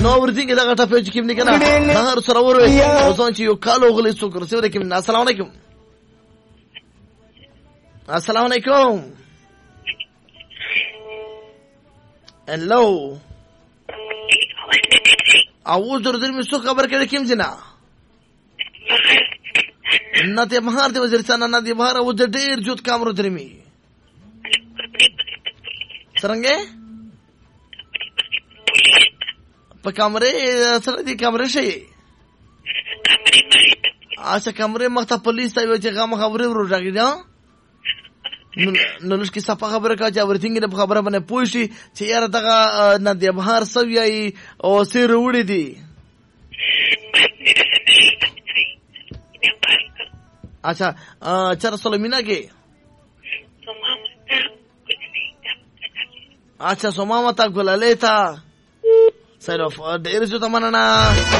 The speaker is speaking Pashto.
نو ورثینګ دا غټه پېچ کې نه کنه هر سره وروي او ځان چې یو کال وغلی سو کر سره کې السلام علیکم السلام علیکم هلو او در در می سو خبر کړه کیم جنا نه ته مهار دی وزیرستان نه دی بهار او د ډیر جوت کامرو درمی څنګه په کمرې سره دی کمرې شي اچھا کمرې مخته پولیس ته چې غم خبرې ورو راګی دا نو لږ کې صفه خبره کا چې اورثینګ نه خبره باندې پوښتې چې یاره دغه نه دی بهار سوي او سیر وړي دي اچھا چر سلمینا کې اچھا سوما متا ګلالې تا سره ډېر څه تمنه